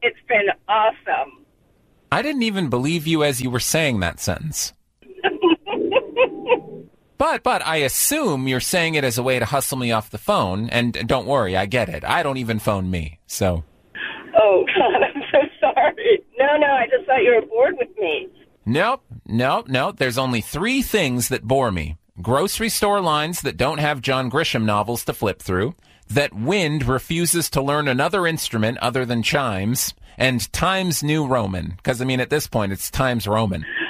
It's been awesome. I didn't even believe you as you were saying that sentence. But I assume you're saying it as a way to hustle me off the phone, and don't worry, I get it. I don't even phone me, so. Oh, God, I'm so sorry. No, I just thought you were bored with me. Nope. There's only 3 things that bore me. Grocery store lines that don't have John Grisham novels to flip through, that wind refuses to learn another instrument other than chimes, and Times New Roman. Because, I mean, at this point, it's Times Roman.